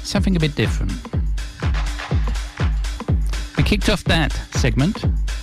something a bit different. We kicked off that segment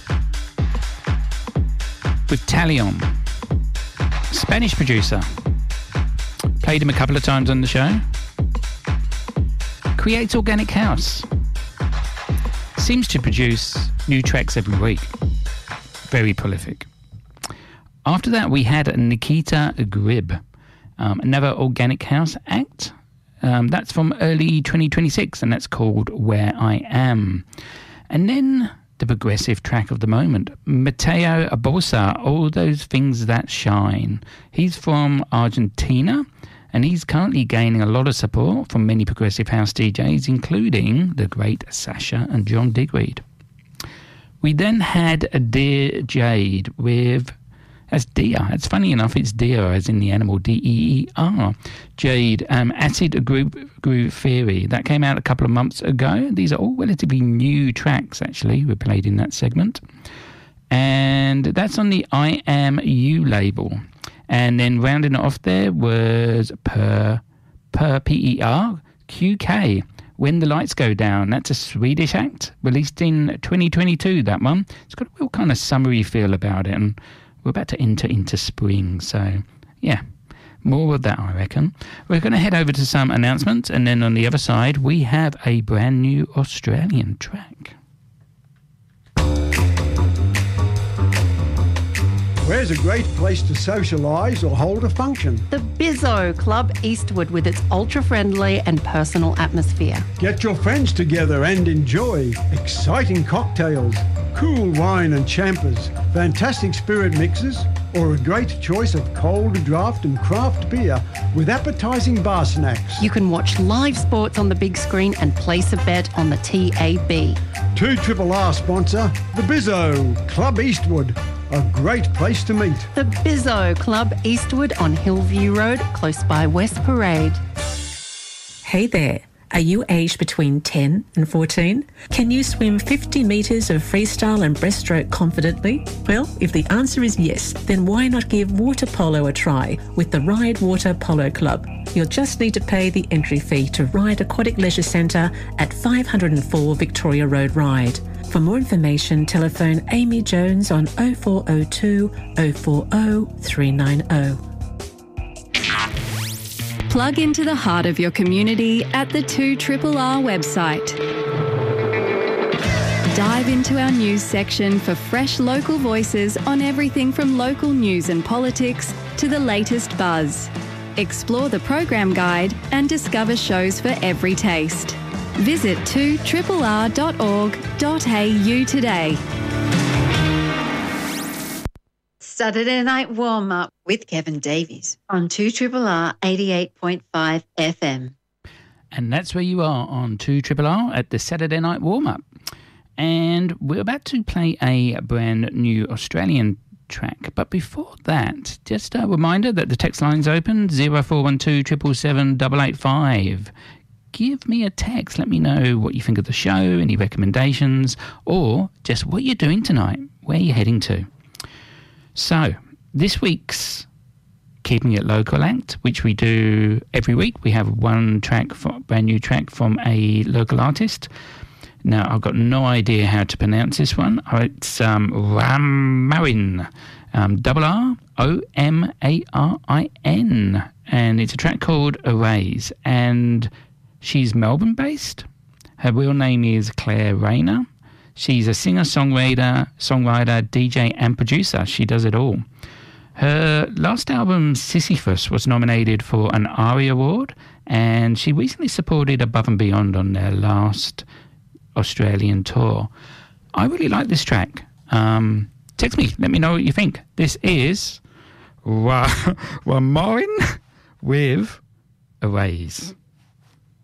with Talion, Spanish producer. Played him a couple of times on the show. Creates organic house. Seems to produce new tracks every week. Very prolific. After that, we had Nikita Grib, another organic house act. That's from early 2026, and that's called Where I Am. And then the progressive track of the moment, Mateo Abolsa, All Those Things That Shine. He's from Argentina, and he's currently gaining a lot of support from many progressive house DJs, including the great Sasha and John Digweed. We then had a Dear Jade with... That's Deer. It's funny enough, it's Deer, as in the animal, D-E-E-R. Jade, Acid Groove Theory. That came out a couple of months ago. These are all relatively new tracks, actually, we played in that segment. And that's on the I Am You label. And then rounding it off there was Per P-E-R, QK, When the Lights Go Down. That's a Swedish act, released in 2022, that one. It's got a real kind of summery feel about it, and we're about to enter into spring, so yeah, more of that, I reckon. We're going to head over to some announcements, and then on the other side, we have a brand new Australian track. Where's a great place to socialise or hold a function? The Bizzo Club Eastwood, with its ultra-friendly and personal atmosphere. Get your friends together and enjoy exciting cocktails, cool wine and champers, fantastic spirit mixes, or a great choice of cold draft and craft beer with appetising bar snacks. You can watch live sports on the big screen and place a bet on the TAB. 2RRR sponsor, the Bizzo Club Eastwood. A great place to meet. The Bizzo Club Eastwood on Hillview Road, close by West Parade. Hey there. Are you aged between 10 and 14? Can you swim 50 metres of freestyle and breaststroke confidently? Well, if the answer is yes, then why not give water polo a try with the Ride Water Polo Club? You'll just need to pay the entry fee to Ride Aquatic Leisure Centre at 504 Victoria Road, Ryde. For more information, telephone Amy Jones on 0402 040 390. Plug into the heart of your community at the 2RRR website. Dive into our news section for fresh local voices on everything from local news and politics to the latest buzz. Explore the program guide and discover shows for every taste. Visit 2RRR.org.au today. Saturday Night Warm-Up with Kevin Davies on 2RRR 88.5 FM. And that's where you are on 2RRR at the Saturday Night Warm-Up. And we're about to play a brand new Australian track. But before that, just a reminder that the text line's open, 0412 777 885. Give me a text. Let me know what you think of the show, any recommendations, or just what you're doing tonight, where you're heading to. So, this week's Keeping It Local act, which we do every week. We have one track, brand new track from a local artist. Now, I've got no idea how to pronounce this one. It's Ramarin, RROMARIN, and it's a track called Erase, and she's Melbourne-based. Her real name is Claire Rayner. She's a singer-songwriter, DJ and producer. She does it all. Her last album, Sisyphus, was nominated for an ARIA Award, and she recently supported Above and Beyond on their last Australian tour. I really like this track. Text me, let me know what you think. This is Ramarin with Erase.